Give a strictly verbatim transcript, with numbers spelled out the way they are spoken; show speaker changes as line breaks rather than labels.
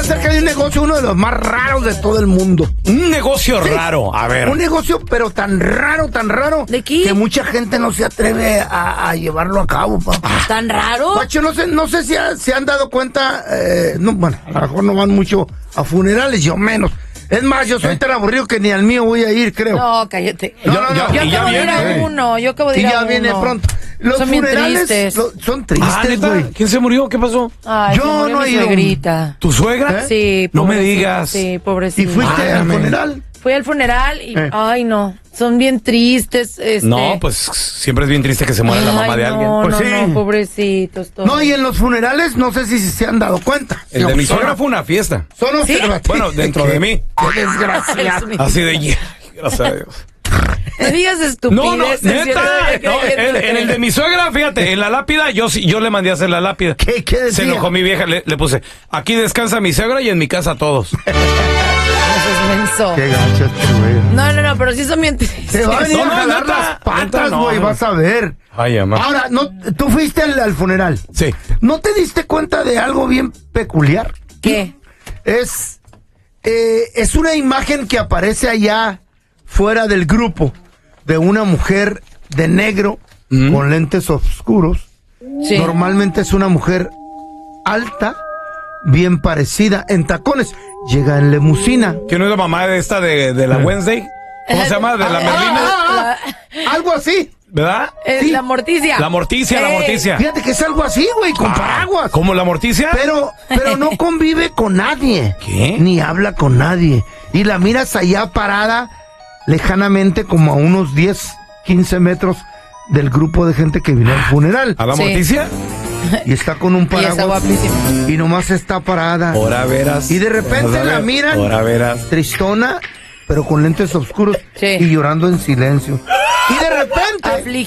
acerca de un negocio, uno de los más raros de todo el mundo.
Un negocio sí, raro, a ver.
Un negocio, pero tan raro, tan raro.
¿De qué?
Que mucha gente no se atreve a, a llevarlo a cabo, papá.
¿Tan raro?
Pacho, no sé, no sé si ha, se han dado cuenta, eh, no, bueno, a lo mejor no van mucho a funerales, yo menos. Es más, yo soy ¿Eh? tan aburrido que ni al mío voy a ir, creo.
No, cállate.
No, no, no.
Yo, yo acabo de ir a uno, yo acabo de ir a uno.
Y ya viene pronto. Los
son
funerales
tristes.
Lo, son tristes, güey.
Ah, ¿quién se murió? ¿Qué pasó?
Ay,
yo no he ido.
Suegrita.
¿Tu suegra?
¿Eh? Sí.
No me digas.
Sí, pobrecita.
¿Y fuiste
ah,
al
me...
funeral?
Fui al funeral y,
eh.
ay, no, son bien tristes. Este...
No, pues siempre es bien triste que se muera
ay,
la mamá
no,
de alguien.
No,
pues sí.
no, pobrecitos todos.
No, y en los funerales, no sé si se han dado cuenta.
El
no,
de mi
son,
suegra fue una fiesta.
Son observativos.
¿Sí? Bueno, dentro de mí.
Qué desgracia.
Así de... Gracias a Dios.
No digas estupideces.
No, no, neta. No, en, en el de mi suegra, fíjate, en la lápida, yo yo le mandé a hacer la lápida.
¿Qué, qué decía?
Se enojó mi vieja, le, le puse, aquí descansa mi suegra y en mi casa todos.
Menso.
Qué gacho este güey.
No, no, no, pero sí son bien tristes.
Se va a venir
No,
a
no,
jalar
neta,
las patas,
neta, no,
güey,
no.
vas a ver.
Ay, mamá.
Ahora, no, tú fuiste al, al funeral.
Sí.
¿No te diste cuenta de algo bien peculiar?
¿Qué?
Es, eh, es una imagen que aparece allá fuera del grupo de una mujer de negro mm. con lentes oscuros.
Sí.
Normalmente es una mujer alta, bien parecida, en tacones. Llega en limusina.
¿Que no es la mamá de esta de, de la Wednesday? ¿Cómo se llama? De la
Ah,
Merlina.
ah, ah, algo así.
¿Verdad?
Es
Sí.
la Morticia.
La Morticia, la
Eh.
Morticia.
Fíjate que es algo así, güey, con
Ah,
paraguas.
¿Cómo la Morticia?
Pero, pero no convive con nadie.
¿Qué?
Ni habla con nadie. Y la miras allá parada, lejanamente, como a unos diez, quince metros del grupo de gente que vino al funeral.
¿A la
Sí.
Morticia?
Y está con un
Y está
paraguas.
guapísima.
Y nomás está parada.
Ahora verás.
Y de repente
Vas a
la
ver.
miran.
Ahora verás.
Tristona, pero con lentes oscuros.
Sí.
Y llorando en silencio. Y de repente...
Afligida.